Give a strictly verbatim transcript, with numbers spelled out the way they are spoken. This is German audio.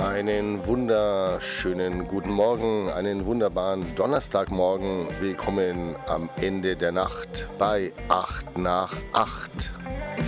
Einen wunderschönen guten Morgen, einen wunderbaren Donnerstagmorgen. Willkommen am Ende der Nacht bei acht nach acht.